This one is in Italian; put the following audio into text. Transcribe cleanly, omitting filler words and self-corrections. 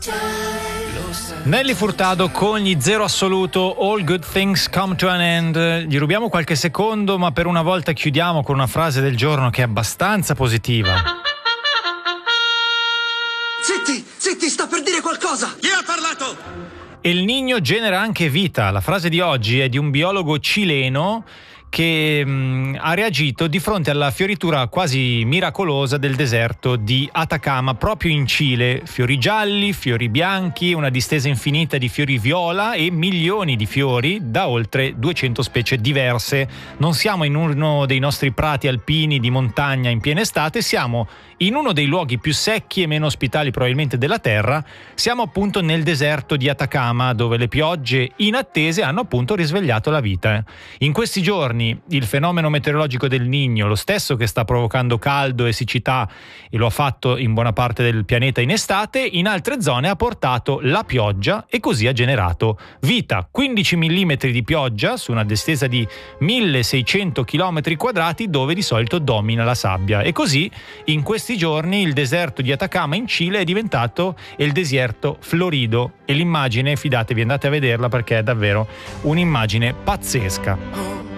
Nelly Furtado con gli Zero Assoluto, All Good Things Come to an End. Gli rubiamo qualche secondo, ma per una volta chiudiamo con una frase del giorno che è abbastanza positiva. Zitti, sta per dire qualcosa! Chi ha parlato? El Niño genera anche vita. La frase di oggi è di un biologo cileno che ha reagito di fronte alla fioritura quasi miracolosa del deserto di Atacama, proprio in Cile. Fiori gialli, fiori bianchi, una distesa infinita di fiori viola e milioni di fiori da oltre 200 specie diverse. Non siamo in uno dei nostri prati alpini di montagna in piena estate, siamo in uno dei luoghi più secchi e meno ospitali probabilmente della Terra. Siamo appunto nel deserto di Atacama, dove le piogge inattese hanno appunto risvegliato la vita. In questi giorni il fenomeno meteorologico del Niño, lo stesso che sta provocando caldo e siccità, e lo ha fatto in buona parte del pianeta in estate, in altre zone ha portato la pioggia e così ha generato vita. 15 mm di pioggia su una distesa di 1600 km quadrati dove di solito domina la sabbia. E così in questi giorni il deserto di Atacama in Cile è diventato il deserto florido, e l'immagine, fidatevi, andate a vederla perché è davvero un'immagine pazzesca.